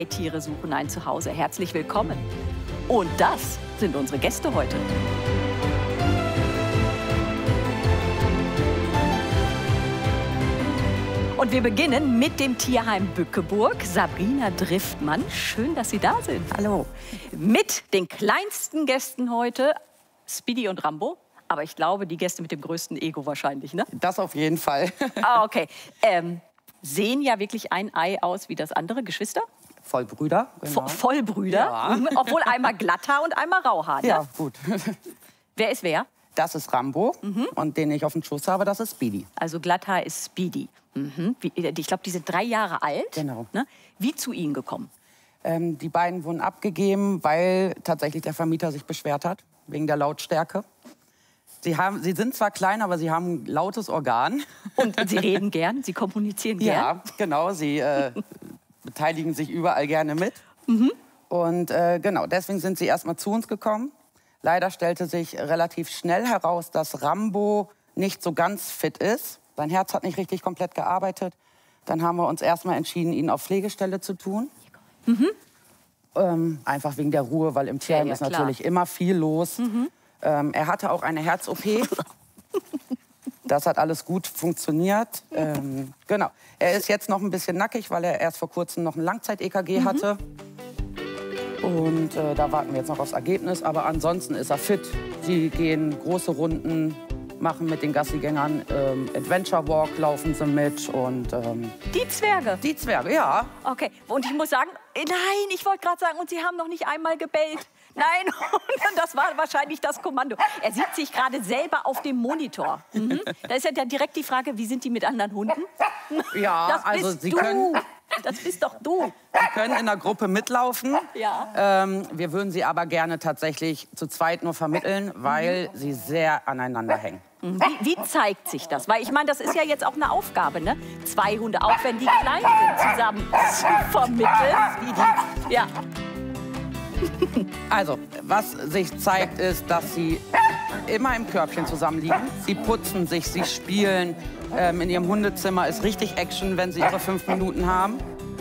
Tiere suchen ein Zuhause. Herzlich willkommen. Und das sind unsere Gäste heute. Und wir beginnen mit dem Tierheim Bückeburg. Sabrina Driftmann, schön, dass Sie da sind. Hallo. Mit den kleinsten Gästen heute, Speedy und Rambo. Aber ich glaube, die Gäste mit dem größten Ego wahrscheinlich, ne? Das auf jeden Fall. Ah, okay. Sehen ja wirklich ein Ei aus wie das andere, Geschwister? Vollbrüder. Genau. Vollbrüder, Ja. Obwohl einmal Glatthaar und einmal Rauhaar. Ne? Ja, gut. Wer ist wer? Das ist Rambo und den ich auf dem Schoß habe, das ist Speedy. Also Glatthaar ist Speedy. Ich glaube, die sind 3 Jahre alt. Genau. Ne? Wie zu Ihnen gekommen? Die beiden wurden abgegeben, weil tatsächlich der Vermieter sich beschwert hat, wegen der Lautstärke. Sie sind zwar klein, aber sie haben ein lautes Organ. Und Sie reden gern, Sie kommunizieren gern? Ja, genau. Sie beteiligen sich überall gerne mit. Und genau, deswegen sind sie erst mal zu uns gekommen. Leider stellte sich relativ schnell heraus, dass Rambo nicht so ganz fit ist. Sein Herz hat nicht richtig komplett gearbeitet. Dann haben wir uns erst mal entschieden, ihn auf Pflegestelle zu tun. Einfach wegen der Ruhe, weil im Tierheim ist natürlich immer viel los. Er hatte auch eine Herz-OP. Das hat alles gut funktioniert. Genau. Er ist jetzt noch ein bisschen nackig, weil er erst vor kurzem noch ein Langzeit-EKG hatte. Und da warten wir jetzt noch aufs Ergebnis. Aber ansonsten ist er fit. Sie gehen große Runden, machen mit den Gassigängern Adventure Walk, laufen sie mit. Und, Die Zwerge? Die Zwerge, ja. Okay. Und ich muss sagen, nein, ich wollte gerade sagen, und Sie haben noch nicht einmal gebellt. Nein, das war wahrscheinlich das Kommando. Er sieht sich gerade selber auf dem Monitor. Da ist ja dann direkt die Frage, wie sind die mit anderen Hunden? Ja, das also bist Sie du. können... Das bist doch du. Sie können in der Gruppe mitlaufen. Ja. Wir würden sie aber gerne tatsächlich zu zweit nur vermitteln, weil sie sehr aneinander hängen. Wie zeigt sich das? Weil ich meine, das ist ja jetzt auch eine Aufgabe, ne? 2 Hunde, auch wenn die klein sind, zusammen zu vermitteln. Ja. Also, was sich zeigt, ist, dass sie immer im Körbchen zusammenliegen. Sie putzen sich, sie spielen. In ihrem Hundezimmer ist richtig Action, wenn sie ihre 5 Minuten haben.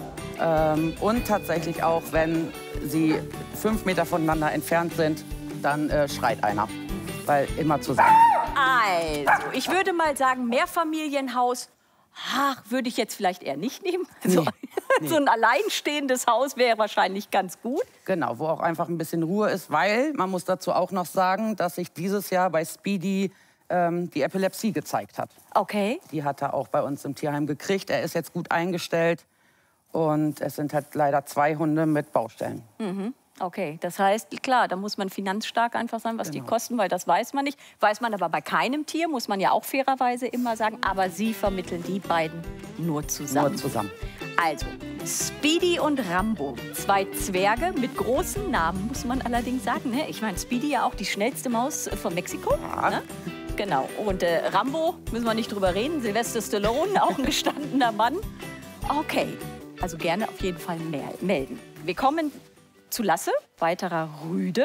Und tatsächlich auch, wenn sie 5 Meter voneinander entfernt sind, dann schreit einer. Weil immer zusammen. Also, ich würde mal sagen, Mehrfamilienhaus, würde ich jetzt vielleicht eher nicht nehmen. So, so ein alleinstehendes Haus wäre wahrscheinlich ganz gut. Genau, wo auch einfach ein bisschen Ruhe ist, weil, man muss dazu auch noch sagen, dass sich dieses Jahr bei Speedy die Epilepsie gezeigt hat. Okay. Die hat er auch bei uns im Tierheim gekriegt. Er ist jetzt gut eingestellt und es sind halt leider 2 Hunde mit Baustellen. Okay, das heißt, klar, da muss man finanzstark einfach sein, was die kosten, weil das weiß man nicht. Weiß man aber bei keinem Tier, muss man ja auch fairerweise immer sagen. Aber Sie vermitteln die beiden nur zusammen. Nur zusammen. Also, Speedy und Rambo, 2 Zwerge mit großen Namen, muss man allerdings sagen. Ne? Ich meine, Speedy ja auch die schnellste Maus von Mexiko. Ja. Ne? Genau. Und Rambo, müssen wir nicht drüber reden, Sylvester Stallone, auch ein gestandener Mann. Okay, also gerne auf jeden Fall melden. Wir kommen zu Lasse, weiterer Rüde.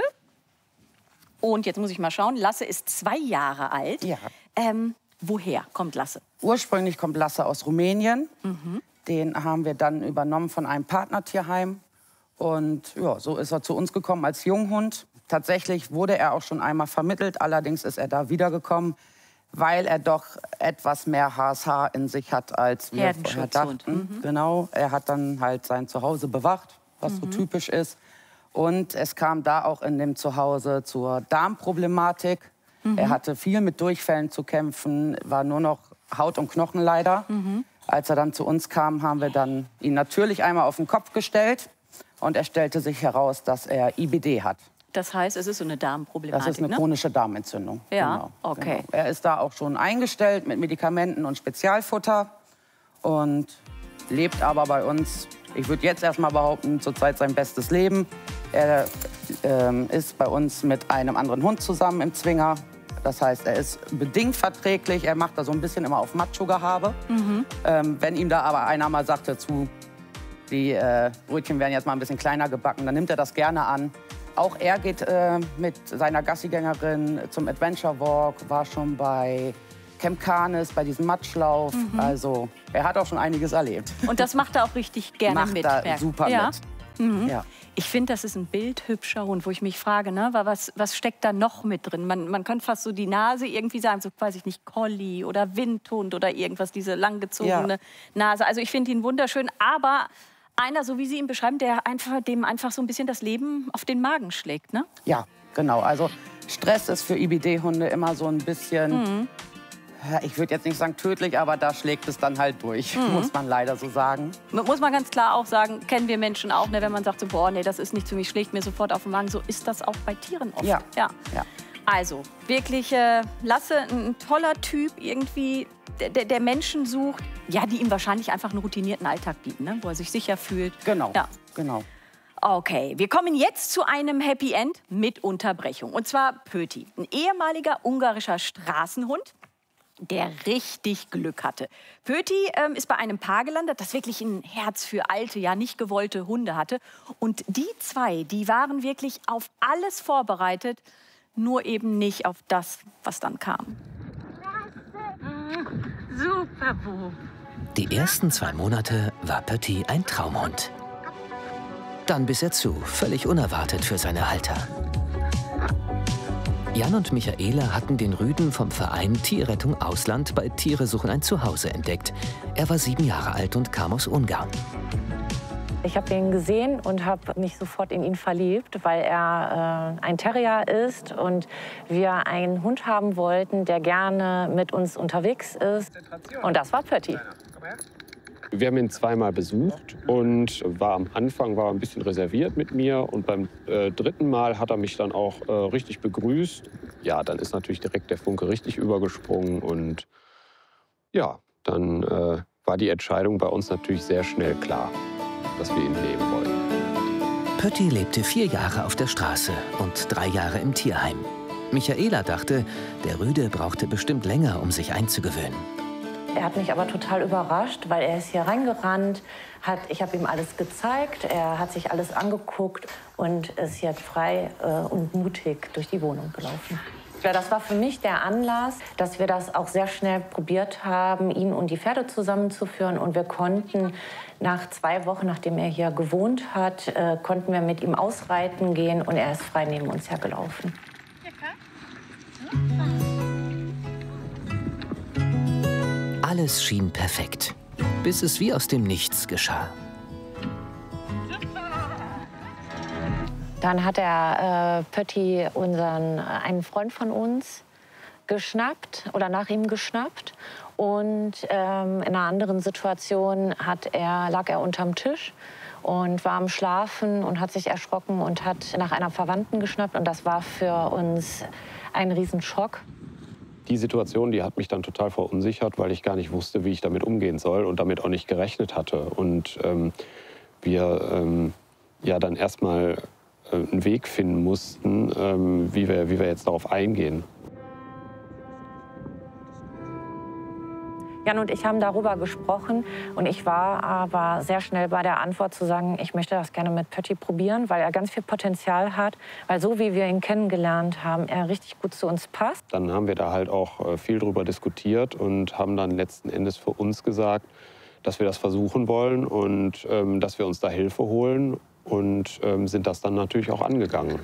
Und jetzt muss ich mal schauen, Lasse ist 2 Jahre alt. Ja. Woher kommt Lasse? Ursprünglich kommt Lasse aus Rumänien. Den haben wir dann übernommen von einem Partnertierheim. Und ja, so ist er zu uns gekommen als Junghund. Tatsächlich wurde er auch schon einmal vermittelt. Allerdings ist er da wiedergekommen, weil er doch etwas mehr HSH in sich hat, als wir vorher dachten. Genau, er hat dann halt sein Zuhause bewacht, was so typisch ist. Und es kam da auch in dem Zuhause zur Darmproblematik. Er hatte viel mit Durchfällen zu kämpfen, war nur noch Haut und Knochen leider. Als er dann zu uns kam, haben wir dann ihn natürlich einmal auf den Kopf gestellt. Und es stellte sich heraus, dass er IBD hat. Das heißt, es ist so eine Darmproblematik, Das ist eine chronische Darmentzündung. Ja, genau, okay. Genau. Er ist da auch schon eingestellt mit Medikamenten und Spezialfutter und lebt aber bei uns, ich würde jetzt erst mal behaupten, zurzeit sein bestes Leben. Er ist bei uns mit einem anderen Hund zusammen im Zwinger. Das heißt, er ist bedingt verträglich. Er macht da so ein bisschen immer auf Macho-Gehabe. Wenn ihm da aber einer mal sagt dazu, die Brötchen werden jetzt mal ein bisschen kleiner gebacken, dann nimmt er das gerne an. Auch er geht mit seiner Gassigängerin zum Adventure Walk, war schon bei Camp Canis, bei diesem Matschlauf. Also er hat auch schon einiges erlebt. Und das macht er auch richtig gerne Macht mit. er super ja. mit. Ja. Ich finde, das ist ein bildhübscher Hund, wo ich mich frage, ne, was steckt da noch mit drin? Man könnte fast so die Nase irgendwie sagen, so weiß ich nicht, Collie oder Windhund oder irgendwas, diese langgezogene Nase. Also ich finde ihn wunderschön, aber einer, so wie Sie ihn beschreiben, dem einfach so ein bisschen das Leben auf den Magen schlägt, ne? Ja, genau. Also Stress ist für IBD-Hunde immer so ein bisschen, ja, ich würde jetzt nicht sagen tödlich, aber da schlägt es dann halt durch, muss man leider so sagen. Muss man ganz klar auch sagen, kennen wir Menschen auch, ne, wenn man sagt, so, boah, nee, das ist nicht für mich, schlägt mir sofort auf den Magen. So ist das auch bei Tieren oft. Ja. Also, wirklich, Lasse, ein toller Typ, irgendwie, der Menschen sucht, ja, die ihm wahrscheinlich einfach einen routinierten Alltag bieten, ne, wo er sich sicher fühlt. Genau, Ja. genau. Okay, wir kommen jetzt zu einem Happy End mit Unterbrechung. Und zwar Pöti, ein ehemaliger ungarischer Straßenhund, der richtig Glück hatte. Pöti ist bei einem Paar gelandet, das wirklich ein Herz für alte, ja nicht gewollte Hunde hatte. Und die zwei, die waren wirklich auf alles vorbereitet, nur eben nicht auf das, was dann kam. Super, Bo. Die ersten 2 Monate war Pötti ein Traumhund. Dann biss er zu, völlig unerwartet für seine Halter. Jan und Michaela hatten den Rüden vom Verein Tierrettung Ausland bei Tiere suchen ein Zuhause entdeckt. Er war 7 Jahre alt und kam aus Ungarn. Ich habe ihn gesehen und habe mich sofort in ihn verliebt, weil er ein Terrier ist und wir einen Hund haben wollten, der gerne mit uns unterwegs ist. Und das war Pötti. Wir haben ihn zweimal besucht und am Anfang war er ein bisschen reserviert mit mir. Und beim 3. Mal hat er mich dann auch richtig begrüßt. Ja, dann ist natürlich direkt der Funke richtig übergesprungen. Und ja, dann war die Entscheidung bei uns natürlich sehr schnell klar, dass wir ihn nehmen wollen. Pötti lebte 4 Jahre auf der Straße und 3 Jahre im Tierheim. Michaela dachte, der Rüde brauchte bestimmt länger, um sich einzugewöhnen. Er hat mich aber total überrascht, weil er ist hier reingerannt, ich habe ihm alles gezeigt, er hat sich alles angeguckt und ist jetzt frei und mutig durch die Wohnung gelaufen. Ja, das war für mich der Anlass, dass wir das auch sehr schnell probiert haben, ihn und die Pferde zusammenzuführen. Und wir konnten nach 2 Wochen, nachdem er hier gewohnt hat, konnten wir mit ihm ausreiten gehen und er ist frei neben uns hergelaufen. Alles schien perfekt, bis es wie aus dem Nichts geschah. Dann hat Pötti einen Freund von uns geschnappt oder nach ihm geschnappt. Und in einer anderen Situation lag er unterm Tisch und war am Schlafen und hat sich erschrocken und hat nach einer Verwandten geschnappt. Und das war für uns ein Riesenschock. Die Situation, die hat mich dann total verunsichert, weil ich gar nicht wusste, wie ich damit umgehen soll und damit auch nicht gerechnet hatte. Und wir ja dann erstmal einen Weg finden mussten, wie wir jetzt darauf eingehen. Jan und ich haben darüber gesprochen und ich war aber sehr schnell bei der Antwort zu sagen, ich möchte das gerne mit Pötti probieren, weil er ganz viel Potenzial hat, weil so wie wir ihn kennengelernt haben, er richtig gut zu uns passt. Dann haben wir da halt auch viel drüber diskutiert und haben dann letzten Endes für uns gesagt, dass wir das versuchen wollen und dass wir uns da Hilfe holen und sind das dann natürlich auch angegangen.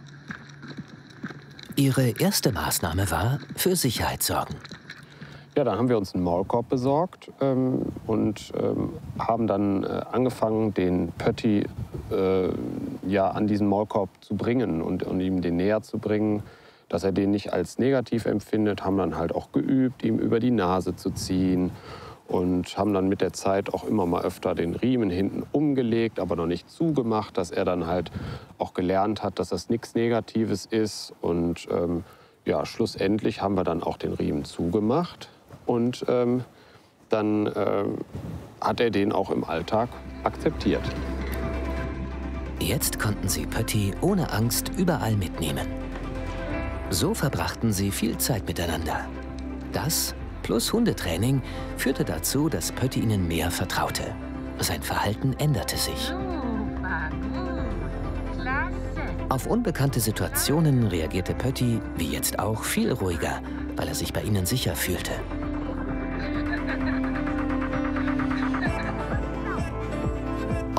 Ihre erste Maßnahme war, für Sicherheit sorgen. Ja, dann haben wir uns einen Maulkorb besorgt und haben dann angefangen, den Pötti ja, an diesen Maulkorb zu bringen und ihm den näher zu bringen, dass er den nicht als negativ empfindet. Haben dann halt auch geübt, ihm über die Nase zu ziehen und haben dann mit der Zeit auch immer mal öfter den Riemen hinten umgelegt, aber noch nicht zugemacht, dass er dann halt auch gelernt hat, dass das nichts Negatives ist. Und ja, schlussendlich haben wir dann auch den Riemen zugemacht. Und dann hat er den auch im Alltag akzeptiert. Jetzt konnten sie Pötti ohne Angst überall mitnehmen. So verbrachten sie viel Zeit miteinander. Das plus Hundetraining führte dazu, dass Pötti ihnen mehr vertraute. Sein Verhalten änderte sich. Auf unbekannte Situationen reagierte Pötti, wie jetzt auch, viel ruhiger, weil er sich bei ihnen sicher fühlte.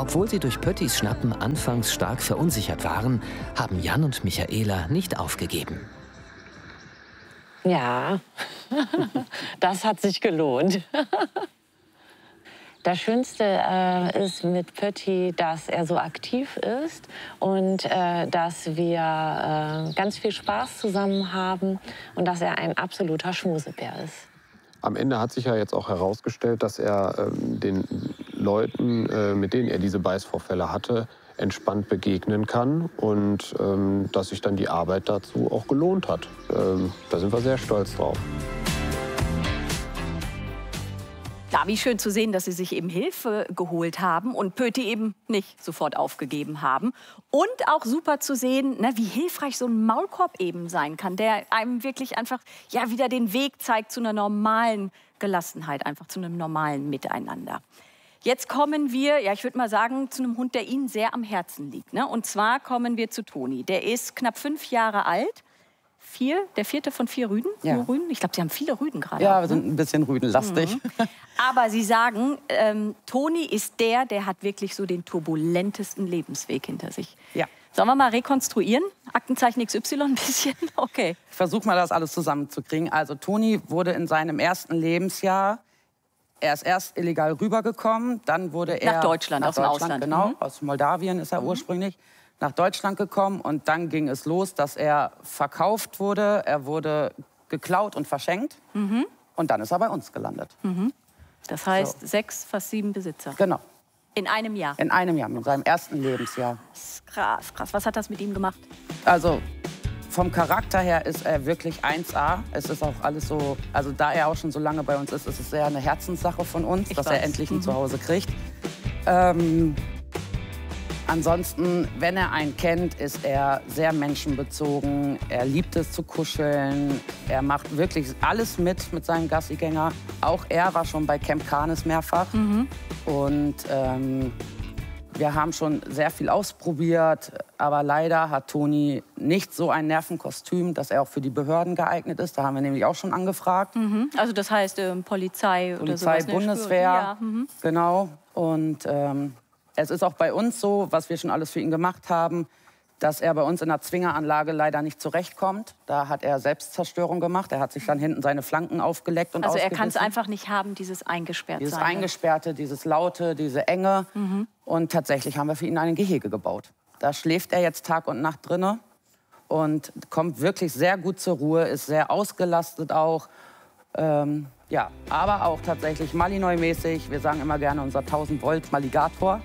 Obwohl sie durch Pöttis Schnappen anfangs stark verunsichert waren, haben Jan und Michaela nicht aufgegeben. Ja, das hat sich gelohnt. Das Schönste ist mit Pötti, dass er so aktiv ist und dass wir ganz viel Spaß zusammen haben und dass er ein absoluter Schmusebär ist. Am Ende hat sich ja jetzt auch herausgestellt, dass er den Leuten, mit denen er diese Beißvorfälle hatte, entspannt begegnen kann und dass sich dann die Arbeit dazu auch gelohnt hat. Da sind wir sehr stolz drauf. Ja, wie schön zu sehen, dass Sie sich eben Hilfe geholt haben und Pötti eben nicht sofort aufgegeben haben. Und auch super zu sehen, ne, wie hilfreich so ein Maulkorb eben sein kann, der einem wirklich einfach ja, wieder den Weg zeigt zu einer normalen Gelassenheit, einfach zu einem normalen Miteinander. Jetzt kommen wir, ja, ich würde mal sagen, zu einem Hund, der Ihnen sehr am Herzen liegt. Ne? Und zwar kommen wir zu Toni. Der ist knapp 5 Jahre alt. Der 4. von 4 Rüden? Ja. Nur Rüden? Ich glaube, Sie haben viele Rüden gerade. Ja, auch, wir sind ein bisschen rüdenlastig. Aber Sie sagen, Toni ist der hat wirklich so den turbulentesten Lebensweg hinter sich. Ja. Sollen wir mal rekonstruieren? Aktenzeichen XY ein bisschen? Okay. Ich versuche mal, das alles zusammenzukriegen. Also Toni wurde in seinem ersten Lebensjahr, er ist erst illegal rübergekommen, dann wurde er... Nach Deutschland, aus dem Ausland. Genau, aus Moldawien ist er ursprünglich. Nach Deutschland gekommen und dann ging es los, dass er verkauft wurde, er wurde geklaut und verschenkt und dann ist er bei uns gelandet. Das heißt, 6, fast 7 Besitzer. Genau. In einem Jahr. In einem Jahr, in seinem ersten Lebensjahr. Das ist krass, krass. Was hat das mit ihm gemacht? Also vom Charakter her ist er wirklich 1A. Es ist auch alles so, also da er auch schon so lange bei uns ist es sehr eine Herzenssache von uns, dass er endlich ein Zuhause kriegt. Ansonsten, wenn er einen kennt, ist er sehr menschenbezogen. Er liebt es zu kuscheln. Er macht wirklich alles mit seinem Gassigänger. Auch er war schon bei Camp Canis mehrfach. Und wir haben schon sehr viel ausprobiert. Aber leider hat Toni nicht so ein Nervenkostüm, dass er auch für die Behörden geeignet ist. Da haben wir nämlich auch schon angefragt. Also das heißt Polizei oder sowas? Bundeswehr, ja. Genau. Und es ist auch bei uns so, was wir schon alles für ihn gemacht haben, dass er bei uns in der Zwingeranlage leider nicht zurechtkommt. Da hat er Selbstzerstörung gemacht. Er hat sich dann hinten seine Flanken aufgeleckt und Also er ausgebissen. kann es einfach nicht haben, dieses Eingesperrtsein. Dieses Eingesperrte, dieses Laute, diese Enge. Und tatsächlich haben wir für ihn ein Gehege gebaut. Da schläft er jetzt Tag und Nacht drinne und kommt wirklich sehr gut zur Ruhe, ist sehr ausgelastet auch. Ja, aber auch tatsächlich Malinois-mäßig. Wir sagen immer gerne unser 1000 Volt Maligator.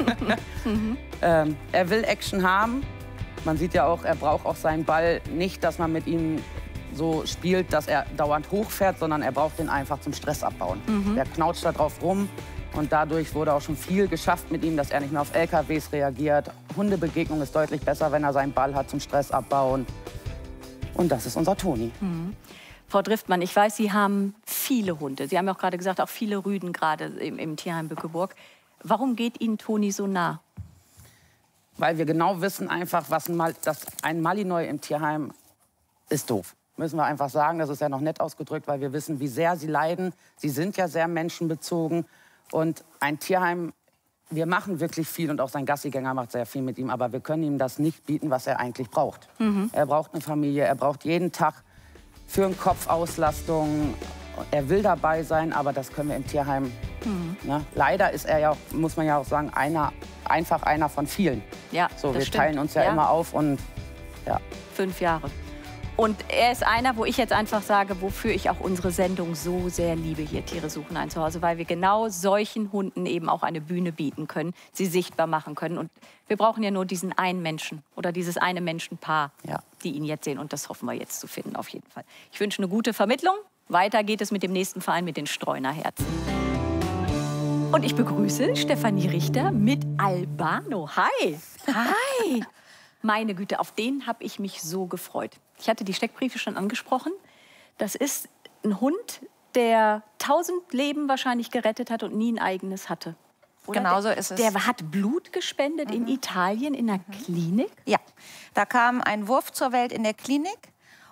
Er will Action haben. Man sieht ja auch, er braucht auch seinen Ball nicht, dass man mit ihm so spielt, dass er dauernd hochfährt, sondern er braucht den einfach zum Stress abbauen. Der knautscht da drauf rum und dadurch wurde auch schon viel geschafft mit ihm, dass er nicht mehr auf LKWs reagiert. Hundebegegnung ist deutlich besser, wenn er seinen Ball hat zum Stress abbauen. Und das ist unser Toni. Frau Driftmann, ich weiß, Sie haben viele Hunde. Sie haben ja auch gerade gesagt, auch viele Rüden gerade im Tierheim Bückeburg. Warum geht Ihnen Toni so nah? Weil wir genau wissen einfach, dass ein Malinois im Tierheim ist doof. Müssen wir einfach sagen, das ist ja noch nett ausgedrückt, weil wir wissen, wie sehr sie leiden. Sie sind ja sehr menschenbezogen. Und ein Tierheim, wir machen wirklich viel und auch sein Gassigänger macht sehr viel mit ihm. Aber wir können ihm das nicht bieten, was er eigentlich braucht. Er braucht eine Familie, er braucht jeden Tag für den Kopf Auslastung. Er will dabei sein, aber das können wir im Tierheim. Ne? Leider ist er ja, muss man ja auch sagen, einfach einer von vielen. Ja, so, wir das stimmt. teilen uns ja immer auf und ja. 5 Jahre. Und er ist einer, wo ich jetzt einfach sage, wofür ich auch unsere Sendung so sehr liebe, hier Tiere suchen ein Zuhause, weil wir genau solchen Hunden eben auch eine Bühne bieten können, sie sichtbar machen können. Und wir brauchen ja nur diesen einen Menschen oder dieses eine Menschenpaar, die ihn jetzt sehen. Und das hoffen wir jetzt zu finden, auf jeden Fall. Ich wünsche eine gute Vermittlung. Weiter geht es mit dem nächsten Verein, mit den Streunerherzen. Und ich begrüße Stefanie Richter mit Albano. Hi! Hi! Meine Güte, auf den habe ich mich so gefreut. Ich hatte die Steckbriefe schon angesprochen. Das ist ein Hund, der 1000 Leben wahrscheinlich gerettet hat und nie ein eigenes hatte. Oder? Genau so ist es. Der hat Blut gespendet in Italien in der Klinik? Ja, da kam ein Wurf zur Welt in der Klinik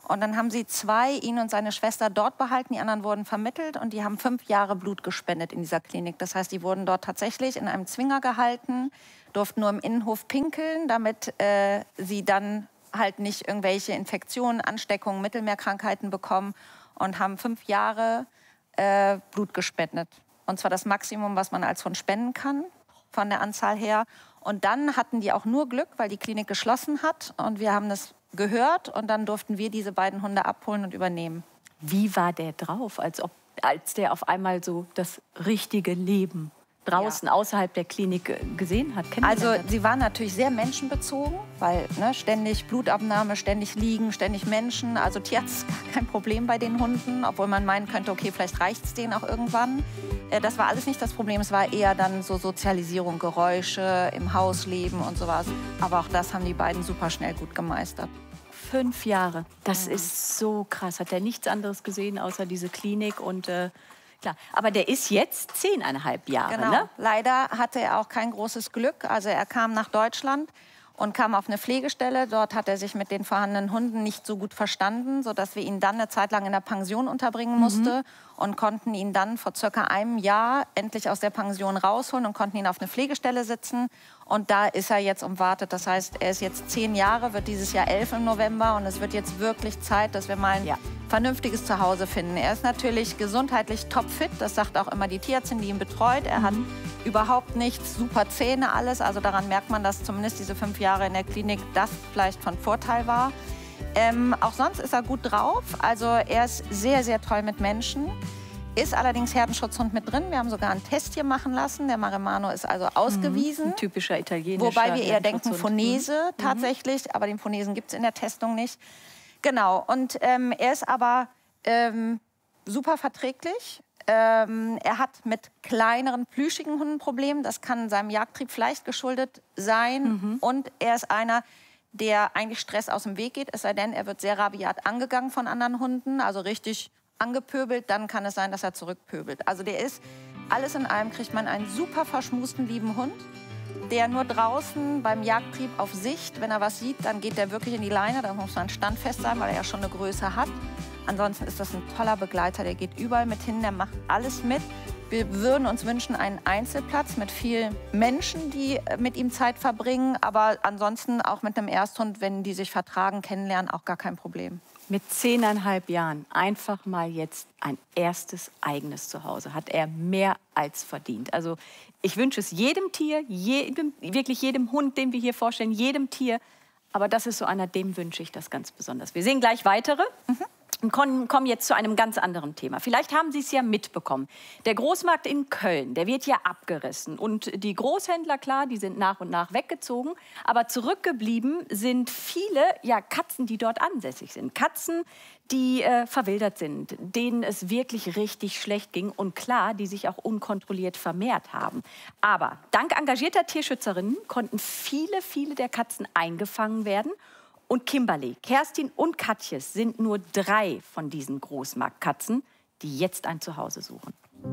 Und dann haben sie 2, ihn und seine Schwester, dort behalten. Die anderen wurden vermittelt und die haben 5 Jahre Blut gespendet in dieser Klinik. Das heißt, die wurden dort tatsächlich in einem Zwinger gehalten, durften nur im Innenhof pinkeln, damit sie dann halt nicht irgendwelche Infektionen, Ansteckungen, Mittelmeerkrankheiten bekommen und haben 5 Jahre Blut gespendet. Und zwar das Maximum, was man als Hund spenden kann, von der Anzahl her. Und dann hatten die auch nur Glück, weil die Klinik geschlossen hat. Und wir haben das gehört und dann durften wir diese beiden Hunde abholen und übernehmen. Wie war der drauf, als der auf einmal so das richtige Leben draußen außerhalb der Klinik gesehen hat? Also sie waren natürlich sehr menschenbezogen, weil ständig Blutabnahme, ständig liegen, ständig Menschen. Also Tierarzt ist gar kein Problem bei den Hunden, obwohl man meinen könnte, okay, vielleicht reicht es denen auch irgendwann. Das war alles nicht das Problem, es war eher dann so Sozialisierung, Geräusche, im Haus leben und sowas. Aber auch das haben die beiden super schnell gut gemeistert. 5 Jahre, das ist so krass. Hat er nichts anderes gesehen, außer diese Klinik und klar. Aber der ist jetzt 10,5 Jahre, genau. Ne? Leider hatte er auch kein großes Glück. Also er kam nach Deutschland und kam auf eine Pflegestelle. Dort hat er sich mit den vorhandenen Hunden nicht so gut verstanden, sodass wir ihn dann eine Zeit lang in der Pension unterbringen mussten und konnten ihn dann vor circa einem Jahr endlich aus der Pension rausholen und konnten ihn auf eine Pflegestelle sitzen. Und da ist er jetzt umwartet. Das heißt, er ist jetzt 10 Jahre, wird dieses Jahr 11 im November. Und es wird jetzt wirklich Zeit, dass wir mal ein vernünftiges Zuhause finden. Er ist natürlich gesundheitlich topfit. Das sagt auch immer die Tierärztin, die ihn betreut. Er hat überhaupt nichts, super Zähne, alles. Also daran merkt man, dass zumindest diese 5 Jahre in der Klinik das vielleicht von Vorteil war. Auch sonst ist er gut drauf. Also er ist sehr, sehr toll mit Menschen. Ist allerdings Herdenschutzhund mit drin. Wir haben sogar einen Test hier machen lassen. Der Marimano ist also ausgewiesen. Ein typischer italienischer. Wobei wir eher denken Fonese tatsächlich. Aber den Fonesen gibt es in der Testung nicht. Genau. Und er ist aber super verträglich. Er hat mit kleineren, plüschigen Hunden Probleme. Das kann seinem Jagdtrieb vielleicht geschuldet sein. Und er ist einer, der eigentlich Stress aus dem Weg geht. Es sei denn, er wird sehr rabiat angegangen von anderen Hunden. Also richtig angepöbelt, dann kann es sein, dass er zurückpöbelt. Also der ist, alles in allem kriegt man einen super verschmusten, lieben Hund, der nur draußen beim Jagdtrieb auf Sicht, wenn er was sieht, dann geht der wirklich in die Leine, da muss man standfest sein, weil er ja schon eine Größe hat. Ansonsten ist das ein toller Begleiter, der geht überall mit hin, der macht alles mit. Wir würden uns wünschen einen Einzelplatz mit vielen Menschen, die mit ihm Zeit verbringen, aber ansonsten auch mit einem Ersthund, wenn die sich vertragen, kennenlernen, auch gar kein Problem. Mit 10,5 Jahren einfach mal jetzt ein erstes eigenes Zuhause. Hat er mehr als verdient. Also ich wünsche es jedem Tier, wirklich jedem Hund, den wir hier vorstellen, jedem Tier. Aber das ist so einer, dem wünsche ich das ganz besonders. Wir sehen gleich weitere. Und kommen jetzt zu einem ganz anderen Thema. Vielleicht haben Sie es ja mitbekommen. Der Großmarkt in Köln, der wird ja abgerissen. Und die Großhändler, klar, die sind nach und nach weggezogen. Aber zurückgeblieben sind viele Katzen, die dort ansässig sind. Katzen, die verwildert sind, denen es wirklich richtig schlecht ging. Und klar, die sich auch unkontrolliert vermehrt haben. Aber dank engagierter Tierschützerinnen konnten viele der Katzen eingefangen werden. Und Kimberly, Kerstin und Katjes sind nur 3 von diesen Großmarktkatzen, die jetzt ein Zuhause suchen.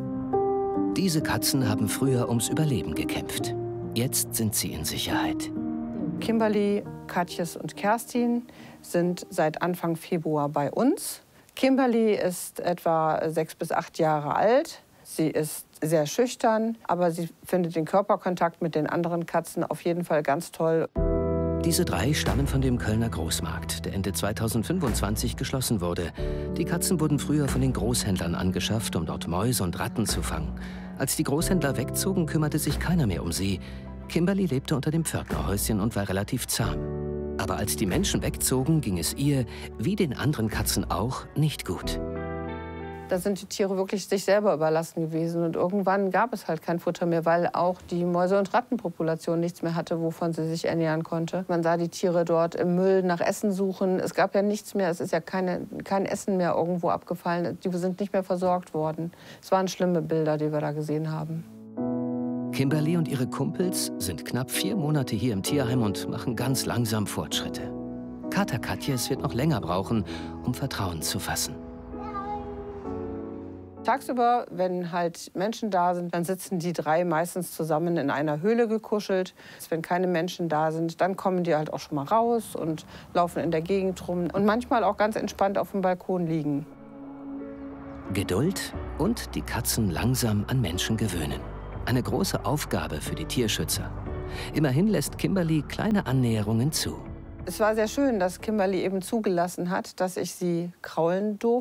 Diese Katzen haben früher ums Überleben gekämpft. Jetzt sind sie in Sicherheit. Kimberly, Katjes und Kerstin sind seit Anfang Februar bei uns. Kimberly ist etwa 6 bis 8 Jahre alt. Sie ist sehr schüchtern, aber sie findet den Körperkontakt mit den anderen Katzen auf jeden Fall ganz toll. Diese 3 stammen von dem Kölner Großmarkt, der Ende 2025 geschlossen wurde. Die Katzen wurden früher von den Großhändlern angeschafft, um dort Mäuse und Ratten zu fangen. Als die Großhändler wegzogen, kümmerte sich keiner mehr um sie. Kimberly lebte unter dem Pförtnerhäuschen und war relativ zahm. Aber als die Menschen wegzogen, ging es ihr, wie den anderen Katzen auch, nicht gut. Da sind die Tiere wirklich sich selber überlassen gewesen. Und irgendwann gab es halt kein Futter mehr, weil auch die Mäuse- und Rattenpopulation nichts mehr hatte, wovon sie sich ernähren konnte. Man sah die Tiere dort im Müll nach Essen suchen. Es gab ja nichts mehr, es ist ja kein Essen mehr irgendwo abgefallen. Die sind nicht mehr versorgt worden. Es waren schlimme Bilder, die wir da gesehen haben. Kimberly und ihre Kumpels sind knapp 4 Monate hier im Tierheim und machen ganz langsam Fortschritte. Kater Katjes wird noch länger brauchen, um Vertrauen zu fassen. Tagsüber, wenn halt Menschen da sind, dann sitzen die 3 meistens zusammen in einer Höhle gekuschelt. Wenn keine Menschen da sind, dann kommen die halt auch schon mal raus und laufen in der Gegend rum. Und manchmal auch ganz entspannt auf dem Balkon liegen. Geduld und die Katzen langsam an Menschen gewöhnen. Eine große Aufgabe für die Tierschützer. Immerhin lässt Kimberly kleine Annäherungen zu. Es war sehr schön, dass Kimberly eben zugelassen hat, dass ich sie kraulen durfte.